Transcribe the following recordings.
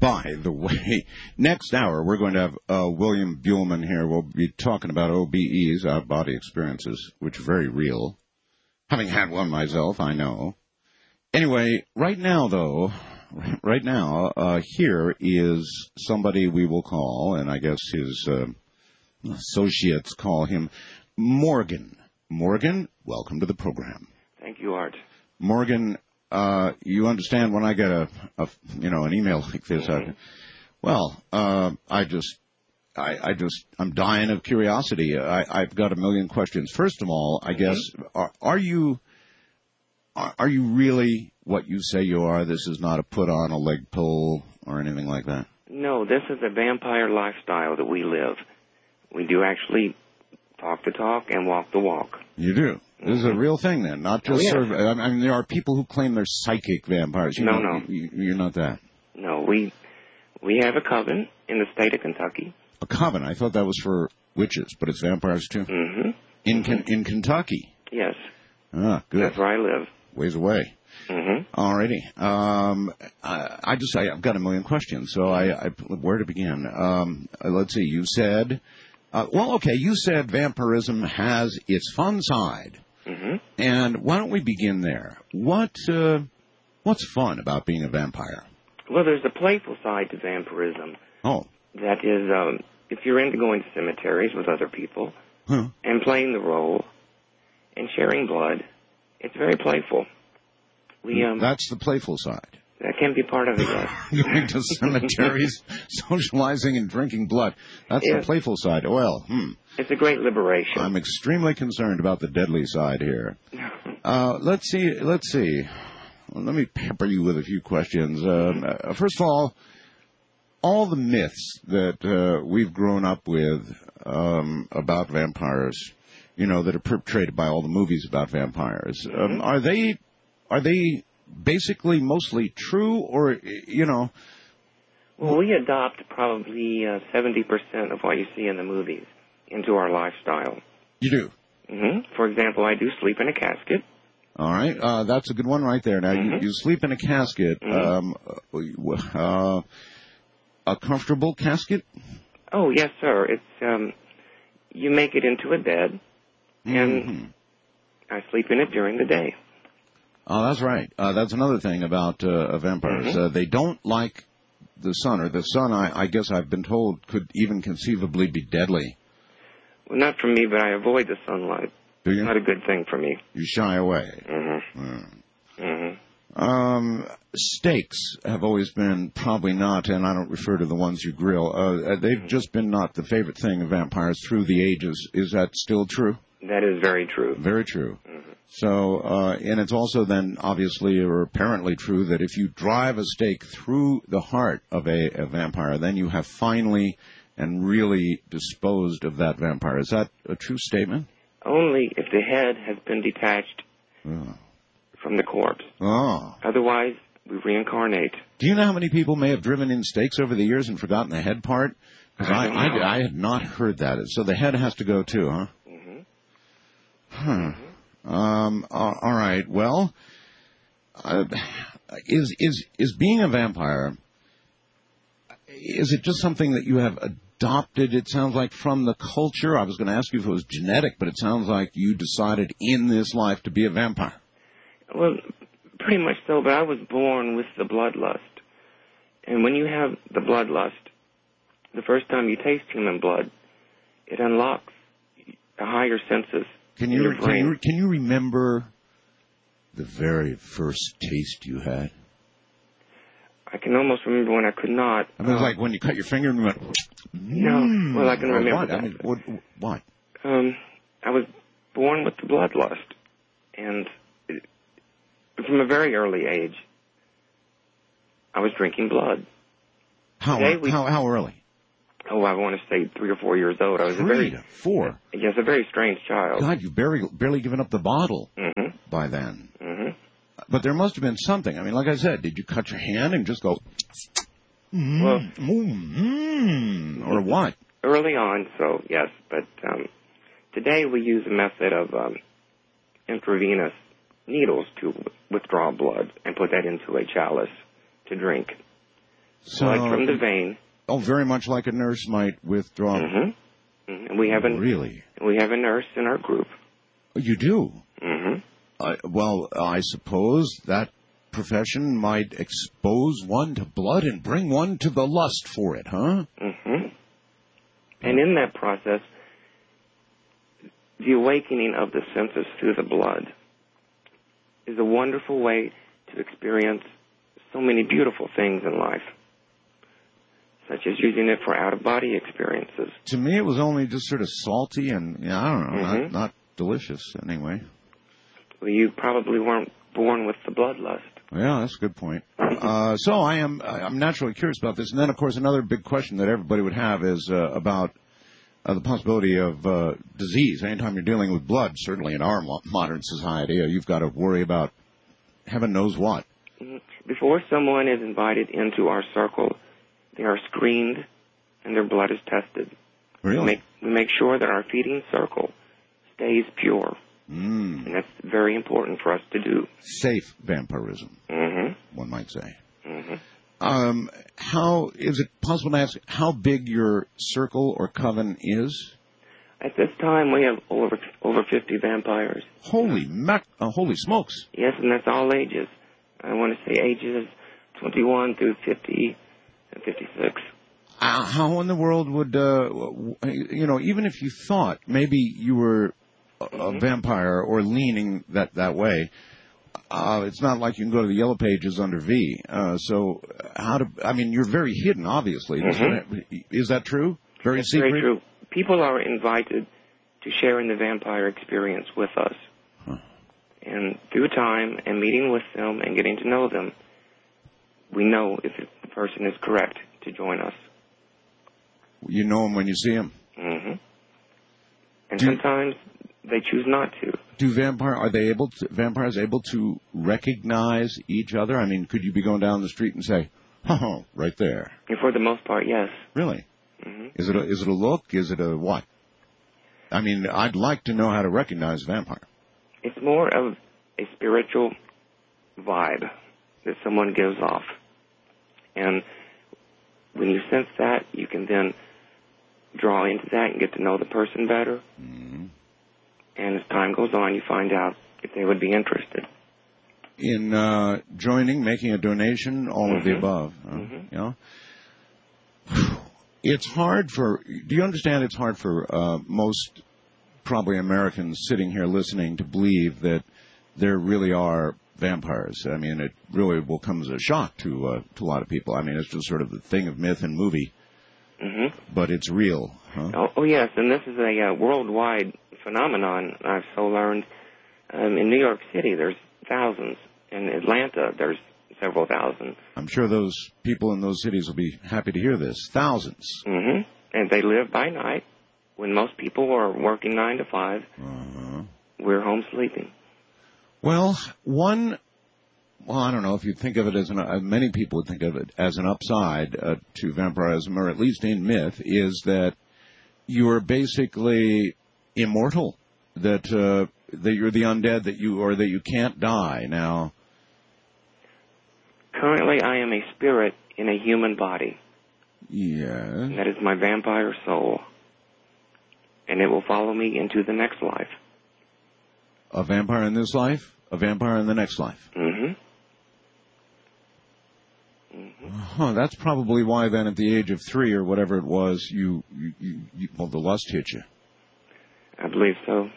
By the way, next hour we're going to have William Buhlman here. We'll be talking about OBEs, out-body experiences, which are very real. Having had one myself, I know. Anyway, right now, here is somebody we will call, and I guess his associates call him Morgan. Morgan, welcome to the program. Thank you, Art. Morgan, you understand when I get an email like this, I'm dying of curiosity. I've got a million questions. First of all, I guess, are you really what you say you are? This is not a put on a leg pull or anything like that? No, this is a vampire lifestyle that we live. We do actually talk the talk and walk the walk. You do? This is a real thing then, not just sort of, I mean, there are people who claim they're psychic vampires. No. You're not that. No, we have a coven in the state of Kentucky. A coven? I thought that was for witches, but it's vampires too? Mm-hmm. In Kentucky? Yes. Ah, good. That's where I live. Ways away. Mm-hmm. All righty. I've got a million questions, so where to begin? Let's see, you said, you said vampirism has its fun side. Mm-hmm. And why don't we begin there? What's fun about being a vampire? Well, there's a playful side to vampirism. Oh. That is, if you're into going to cemeteries with other people and playing the role and sharing blood, it's very playful. That's the playful side. That can be part of it, yes. Going to cemeteries, socializing, and drinking blood. That's the playful side. Well, It's a great liberation. I'm extremely concerned about the deadly side here. Let's see. Well, let me pepper you with a few questions. First of all the myths that we've grown up with about vampires, that are perpetrated by all the movies about vampires, are they basically mostly true, or, Well, we adopt probably 70% of what you see in the movies into our lifestyle. You do? Mm-hmm. For example, I do sleep in a casket. All right. That's a good one right there. Now, you sleep in a casket. A comfortable casket? Oh, yes, sir. It's you make it into a bed, and I sleep in it during the day. Oh, that's right. That's another thing about vampires. They don't like the sun, or the sun, I guess I've been told, could even conceivably be deadly. Well, not for me, but I avoid the sunlight. Do you? It's not a good thing for me. You shy away. Steaks have always been probably not, and I don't refer to the ones you grill, they've just been not the favorite thing of vampires through the ages. Is that still true? That is very true. Very true. So, and it's also then obviously or apparently true that if you drive a stake through the heart of a vampire, then you have finally and really disposed of that vampire. Is that a true statement? Only if the head has been detached from the corpse. Oh. Otherwise, we reincarnate. Do you know how many people may have driven in stakes over the years and forgotten the head part? Because I had not heard that. So the head has to go too, huh? All right. Well, is being a vampire, is it just something that you have adopted, it sounds like, from the culture? I was going to ask you if it was genetic, but it sounds like you decided in this life to be a vampire. Well, pretty much so, but I was born with the bloodlust. And when you have the bloodlust, the first time you taste human blood, it unlocks the higher senses. Can you remember the very first taste you had? I can almost remember when I could not. I mean, it was like when you cut your finger and you went... No, well, I can remember what? that. I mean, what? I was born with the bloodlust, and from a very early age, I was drinking blood. How early? Oh, I want to say 3 or 4 years old. I was 3 to 4? Yes, a very strange child. God, you've barely given up the bottle by then. But there must have been something. I mean, like I said, did you cut your hand and just go... or what? Early on, so yes. But today we use a method of intravenous needles to withdraw blood and put that into a chalice to drink. blood from the vein. Oh, very much like a nurse might withdraw. Mm-hmm. And we have a nurse in our group. You do? Mm-hmm. Well, I suppose that profession might expose one to blood and bring one to the lust for it, huh? Mm-hmm. And in that process, the awakening of the senses through the blood is a wonderful way to experience so many beautiful things in life, such as using it for out-of-body experiences. To me, it was only just sort of salty and, I don't know, not delicious anyway. Well, you probably weren't born with the bloodlust. Yeah, that's a good point. So I'm naturally curious about this. And then, of course, another big question that everybody would have is about the possibility of disease. Anytime you're dealing with blood, certainly in our modern society, you've got to worry about heaven knows what. Before someone is invited into our circle, they are screened and their blood is tested. Really? We make sure that our feeding circle stays pure. And that's very important for us to do. Safe vampirism, one might say. How is it possible to ask how big your circle or coven is? At this time, we have over 50 vampires. Holy smokes! Yes, and that's all ages. I want to say ages 21 through 50 and 56. How in the world would even if you thought maybe you were a vampire or leaning that way, it's not like you can go to the yellow pages under V. So you're very hidden, obviously. Is that true? Very That's secret? Very true. People are invited to share in the vampire experience with us. And through time and meeting with them and getting to know them, we know if the person is correct to join us. You know them when you see them? And sometimes they choose not to. Are vampires able to recognize each other? I mean, could you be going down the street and say, "Oh, right there"? And for the most part, yes. Really? Is it a look? Is it a what? I mean, I'd like to know how to recognize a vampire. It's more of a spiritual vibe that someone gives off. And when you sense that, you can then draw into that and get to know the person better. And as time goes on, you find out if they would be interested. In joining, making a donation, all of the above. You know? It's hard for, do you understand it's hard for most probably Americans sitting here listening to believe that there really are vampires? I mean, it really will come as a shock to a lot of people. I mean, it's just sort of the thing of myth and movie. But it's real. Huh? Oh, yes, and this is a worldwide phenomenon, I've so learned. In New York City, there's thousands. In Atlanta, there's several thousand. I'm sure those people in those cities will be happy to hear this. Thousands. And they live by night. When most people are working 9 to 5, we're home sleeping. Well, I don't know if you think of it as many people would think of it as an upside to vampirism, or at least in myth, is that you're basically immortal, that you're the undead, that you can't die. Now, currently, I am a spirit in a human body. Yes. That is my vampire soul, and it will follow me into the next life. A vampire in this life, a vampire in the next life. That's probably why then at the age of 3 or whatever it was, the lust hit you. I believe so.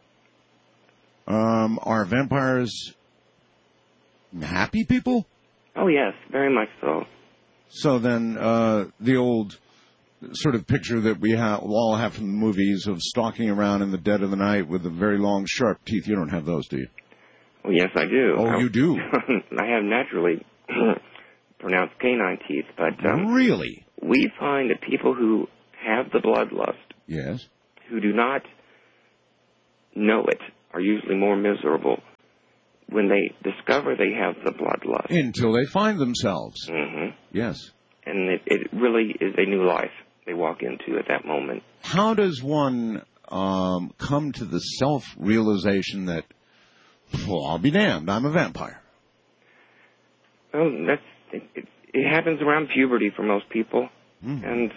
Are vampires happy people? Oh, yes, very much so. So then the old sort of picture that we'll all have from the movies of stalking around in the dead of the night with the very long, sharp teeth, you don't have those, do you? Oh, yes, I do. Oh, you do? I have naturally pronounced canine teeth, but... really? We find that people who have the bloodlust... Yes. ...who do not know it are usually more miserable when they discover they have the bloodlust. Until they find themselves. Yes. And it really is a new life they walk into at that moment. How does one come to the self-realization that, well, I'll be damned, I'm a vampire? Well, it's It happens around puberty for most people, and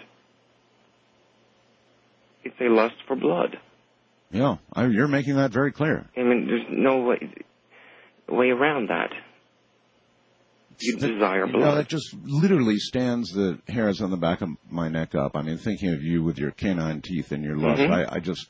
it's a lust for blood. Yeah, you're making that very clear. I mean, there's no way around that. You desire blood. You know, that just literally stands the hairs on the back of my neck up. I mean, thinking of you with your canine teeth and your lust, I just...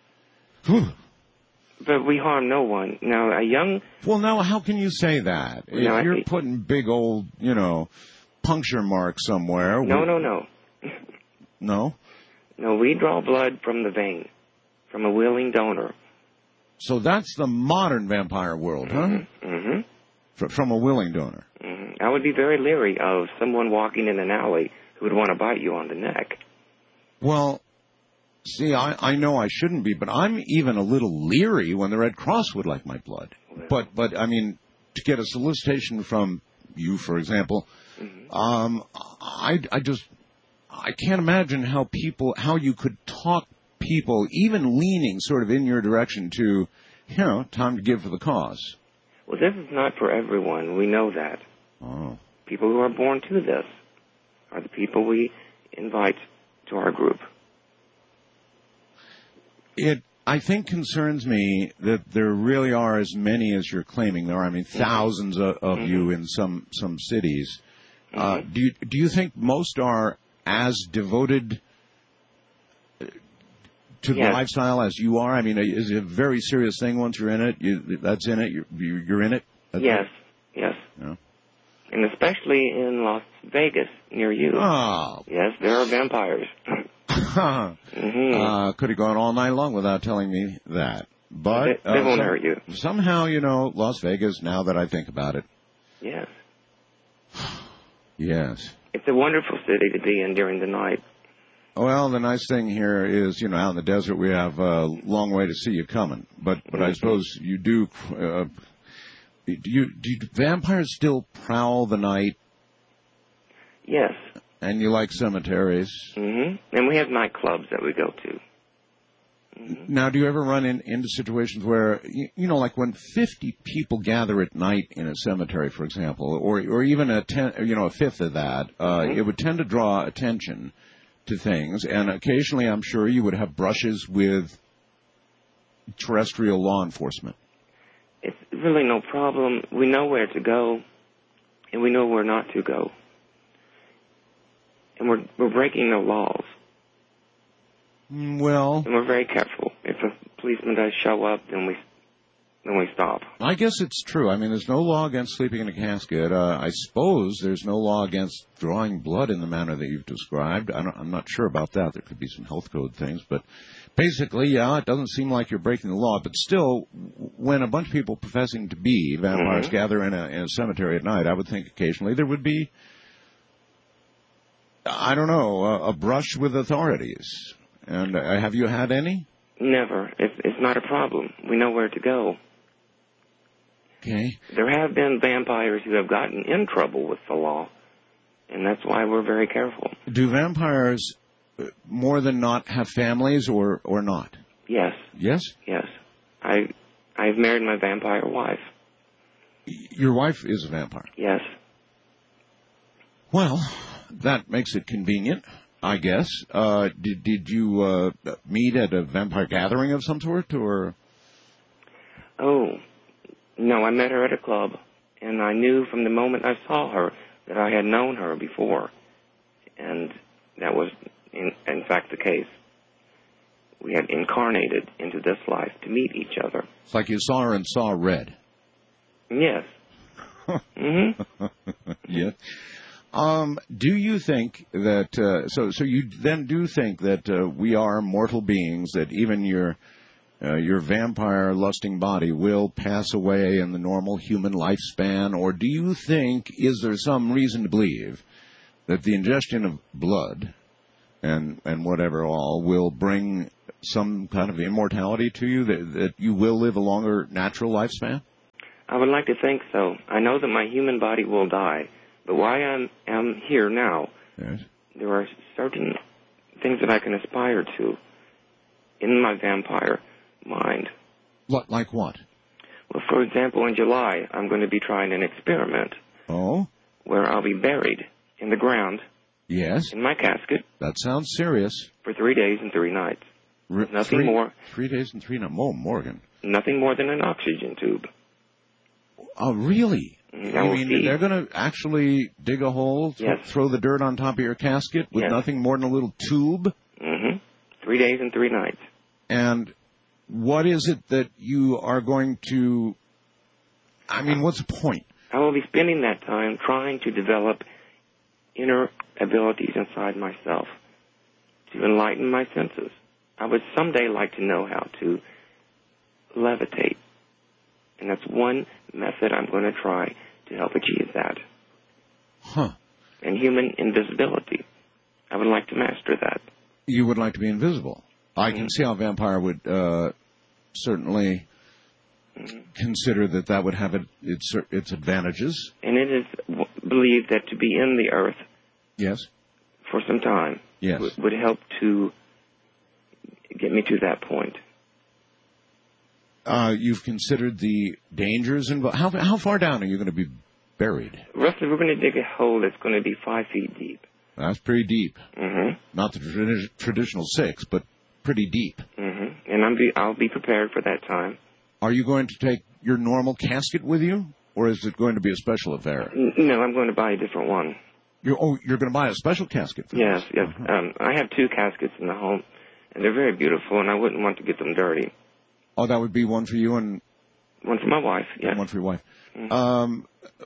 But we harm no one. Now, a young... Well, now, how can you say that? No, if you're putting big old, puncture marks somewhere... No. No? No, we draw blood from the vein, from a willing donor. So that's the modern vampire world, huh? Mm-hmm. From a willing donor. Mm-hmm. I would be very leery of someone walking in an alley who would want to bite you on the neck. Well, see, I know I shouldn't be, but I'm even a little leery when the Red Cross would like my blood. But I mean, to get a solicitation from you, for example, I can't imagine how you could talk people, even leaning sort of in your direction to, time to give for the cause. Well, this is not for everyone. We know that. Oh. People who are born to this are the people we invite to our group. It, I think, concerns me that there really are as many as you're claiming there are. I mean, thousands of you in some cities. Do you think most are as devoted to the lifestyle as you are? I mean, is it a very serious thing once you're in it? That's in it. You're in it. Yes. Yeah. And especially in Las Vegas, near you. Oh. Yes, there are vampires. Could have gone all night long without telling me that. But they won't hurt you. Somehow, Las Vegas, now that I think about it. Yes. Yes. It's a wonderful city to be in during the night. Well, the nice thing here is, out in the desert we have a long way to see you coming. But I suppose you do... Do vampires still prowl the night? Yes. And you like cemeteries? And we have nightclubs that we go to. Now, do you ever run into situations where, like when 50 people gather at night in a cemetery, for example, or even a fifth of that, it would tend to draw attention to things, and occasionally I'm sure you would have brushes with terrestrial law enforcement. It's really no problem. We know where to go, and we know where not to go. And we're breaking no laws. Well... And we're very careful. If a policeman does show up, then we stop. I guess it's true. I mean, there's no law against sleeping in a casket. I suppose there's no law against drawing blood in the manner that you've described. I'm not sure about that. There could be some health code things, but basically, it doesn't seem like you're breaking the law. But still, when a bunch of people professing to be vampires gather in a cemetery at night, I would think occasionally there would be, a brush with authorities. And have you had any? Never. It's not a problem. We know where to go. Okay. There have been vampires who have gotten in trouble with the law, and that's why we're very careful. Do vampires more than not have families or not? Yes. Yes? Yes. I've married my vampire wife. Your wife is a vampire? Yes. Well, that makes it convenient, I guess. Did you meet at a vampire gathering of some sort, or? Oh, no, I met her at a club, and I knew from the moment I saw her that I had known her before, and that was, in fact, the case. We had incarnated into this life to meet each other. It's like you saw her and saw red. Yes. Yes. Do you think that, so you then do think that we are mortal beings, that even your vampire lusting body will pass away in the normal human lifespan, or do you think, is there some reason to believe that the ingestion of blood and whatever all will bring some kind of immortality to you, that you will live a longer natural lifespan? I would like to think so. I know that my human body will die. But while I am here now, yes, there are certain things that I can aspire to in my vampire mind. Like what? Well, for example, in July, I'm going to be trying an experiment. Oh? Where I'll be buried in the ground Yes. in my casket That sounds serious. for 3 days and 3 nights. Nothing more. 3 days and 3 nights. Oh, Morgan. Nothing more than an oxygen tube. Oh, really? I You will mean feed. they're going to actually dig a hole, Yes. throw the dirt on top of your casket with Yes. nothing more than a little tube? 3 days and 3 nights. And what is it that you are going to... I mean, what's the point? I will be spending that time trying to develop inner abilities inside myself to enlighten my senses. I would someday like to know how to levitate. And that's one method I'm going to try to help achieve that. Huh. And human invisibility. I would like to master that. You would like to be invisible. I can see how a vampire would certainly consider that would have its advantages. And it is believed that to be in the earth Yes. for some time Yes. would help to get me to that point. You've considered the dangers involved. How far down are you going to be buried? Roughly, we're going to dig a hole that's going to be 5 feet deep. That's pretty deep. Mm-hmm. Not the traditional 6, but pretty deep. Mm-hmm. And I'll be prepared for that time. Are you going to take your normal casket with you, or is it going to be a special affair? No, I'm going to buy a different one. You're going to buy a special casket for Yes, this? yes. I have 2 caskets in the home, and they're very beautiful, and I wouldn't want to get them dirty. Oh, that would be one for you and One for my wife, yes. one for your wife. Mm-hmm.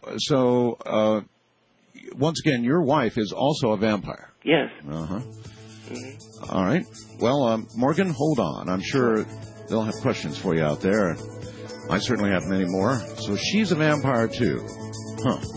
Once again, your wife is also a vampire. Yes. Uh-huh. Mm-hmm. All right. Well, Morgan, hold on. I'm sure they'll have questions for you out there. I certainly have many more. So she's a vampire, too. Huh.